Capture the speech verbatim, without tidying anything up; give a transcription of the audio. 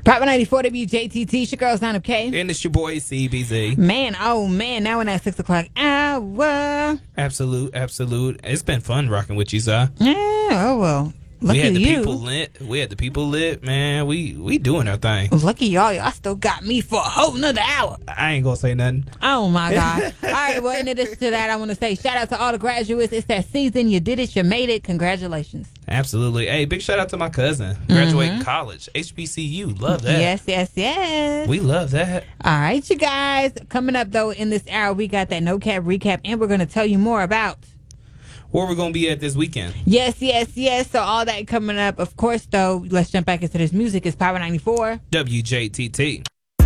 Papa ninety-four W J T T, your girl's Nana K. And it's your boy C B Z. Man, oh man, now we're at six o'clock hour. Absolute, absolute. It's been fun rocking with you, sir. Yeah, oh well. Lucky we had the you. people lit. We had the people lit, man. We we doing our thing. Lucky y'all, y'all still got me for a whole nother hour. I ain't gonna say nothing. Oh my God. All right, well, in addition to that, I want to say shout out to all the graduates. It's that season. You did it. You made it. Congratulations. Absolutely. Hey, big shout out to my cousin. Graduating mm-hmm. college. H B C U. Love that. Yes, yes, yes. We love that. All right, you guys. Coming up, though, in this hour, we got that No Cap recap, and we're going to tell you more about where we're going to be at this weekend. Yes, yes, yes. So all that coming up. Of course, though, let's jump back into this music. It's Power ninety-four. W J T T.